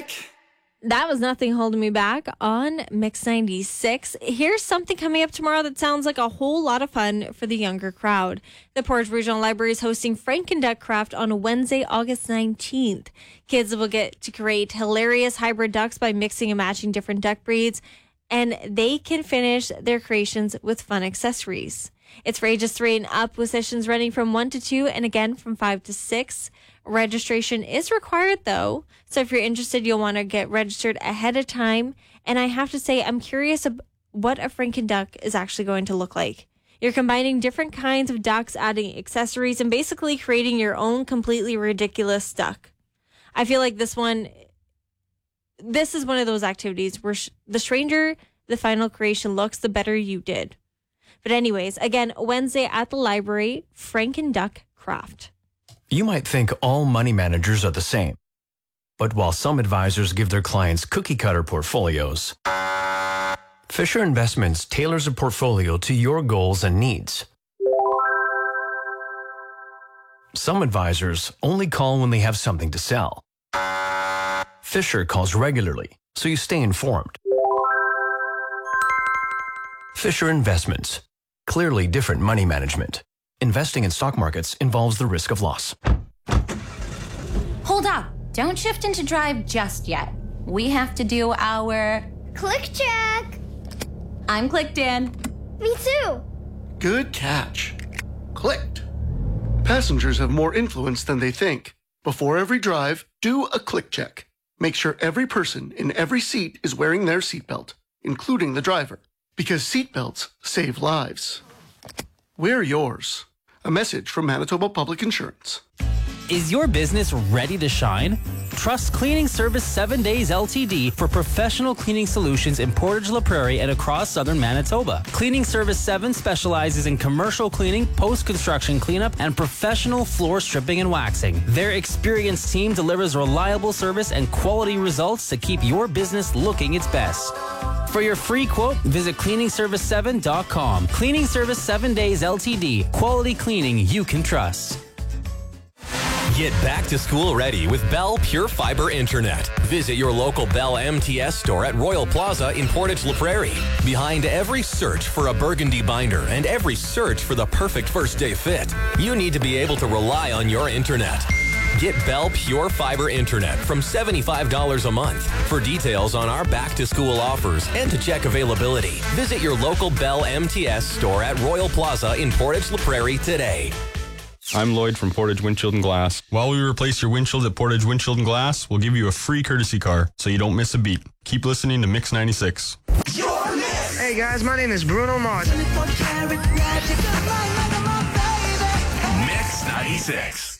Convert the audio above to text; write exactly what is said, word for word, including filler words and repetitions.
back. That was Nothing Holding Me Back on Mix ninety-six. Here's something coming up tomorrow that sounds like a whole lot of fun for the younger crowd. The Portage Regional Library is hosting Franken Duck Craft on Wednesday, August nineteenth. Kids will get to create hilarious hybrid ducks by mixing and matching different duck breeds, and they can finish their creations with fun accessories. It's for ages three and up, with sessions running from one to two and again from five to six. Registration is required, though, so if you're interested, you'll want to get registered ahead of time. And I have to say, I'm curious about what a Franken duck is actually going to look like. You're combining different kinds of ducks, adding accessories, and basically creating your own completely ridiculous duck. I feel like this one, this is one of those activities where sh- the stranger the final creation looks, the better you did. But anyways, again, Wednesday at the library, Franken Duck Craft. You might think all money managers are the same. But while some advisors give their clients cookie-cutter portfolios, Fisher Investments tailors a portfolio to your goals and needs. Some advisors only call when they have something to sell. Fisher calls regularly, so you stay informed. Fisher Investments. Clearly different money management. Investing in stock markets involves the risk of loss. Hold up. Don't shift into drive just yet. We have to do our... Click check. I'm clicked in. Me too. Good catch. Clicked. Passengers have more influence than they think. Before every drive, do a click check. Make sure every person in every seat is wearing their seatbelt, including the driver, because seatbelts save lives. Wear yours. A message from Manitoba Public Insurance. Is your business ready to shine? Trust Cleaning Service seven days L T D for professional cleaning solutions in Portage La Prairie and across southern Manitoba. Cleaning Service seven specializes in commercial cleaning, post-construction cleanup, and professional floor stripping and waxing. Their experienced team delivers reliable service and quality results to keep your business looking its best. For your free quote, visit cleaning service seven dot com. Cleaning Service seven days L T D. Quality cleaning you can trust. Get back to school ready with Bell Pure Fiber Internet. Visit your local Bell M T S store at Royal Plaza in Portage La Prairie. Behind every search for a burgundy binder and every search for the perfect first day fit, you need to be able to rely on your internet. Get Bell Pure Fiber Internet from seventy-five dollars a month. For details on our back-to-school offers and to check availability, visit your local Bell M T S store at Royal Plaza in Portage La Prairie today. I'm Lloyd from Portage Windshield and Glass. While we replace your windshield at Portage Windshield and Glass, we'll give you a free courtesy car so you don't miss a beat. Keep listening to Mix ninety-six. Hey guys, my name is Bruno Mars. Mix ninety-six.